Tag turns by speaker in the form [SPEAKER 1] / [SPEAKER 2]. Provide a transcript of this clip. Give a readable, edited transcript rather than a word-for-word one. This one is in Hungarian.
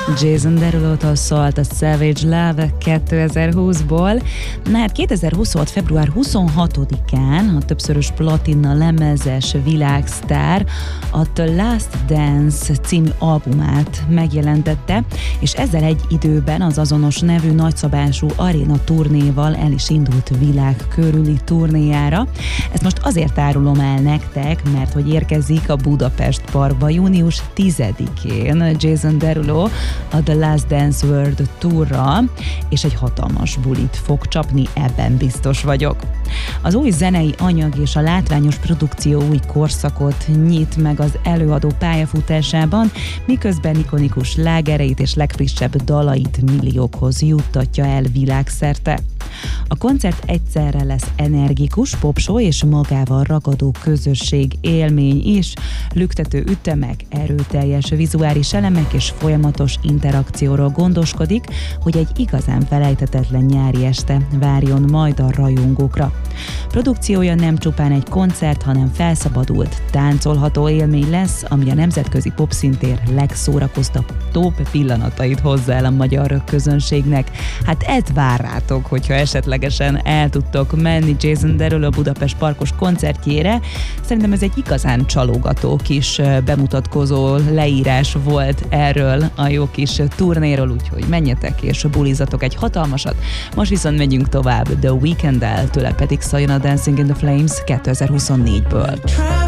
[SPEAKER 1] Jason Derulo-tól szólt a Savage Love 2020-ból. Na hát 2026. február 26-án a többszörös platina lemezes világsztár a The Last Dance című albumát megjelentette, és ezzel egy időben az azonos nevű nagyszabású aréna turnéval el is indult világ körüli turnéjára. Ezt most azért árulom el nektek, mert hogy érkezik a Budapest Parkba június 10-én Jason Derulo a The Last Dance World Tourra, és egy hatalmas bulit fog csapni, ebben biztos vagyok. Az új zenei anyag és a látványos produkció új korszakot nyit meg az előadó pályafutásában, miközben ikonikus slágereit és legfrissebb dalait milliókhoz juttatja el világszerte. A koncert egyszerre lesz energikus, popshow és magával ragadó közösség élmény is, lüktető ütemek, erőteljes vizuális elemek és folyamatos interakcióról gondoskodik, hogy egy igazán felejthetetlen nyári este várjon majd a rajongókra. Produkciója nem csupán egy koncert, hanem felszabadult, táncolható élmény lesz, ami a nemzetközi popszintér legszórakoztatóbb pillanatait hozza el a magyar közönségnek. Hát ez vár rátok, hogyha esetlegesen el tudtok menni Jason Derulo Budapest Parkos koncertjére. Szerintem ez egy igazán csalogató kis bemutatkozó leírás volt erről a jó kis turnéról, úgyhogy menjetek és bulizatok egy hatalmasat. Most viszont megyünk tovább The Weeknd-el, tőle pedig szóljon a Dancing in the Flames 2024-ből.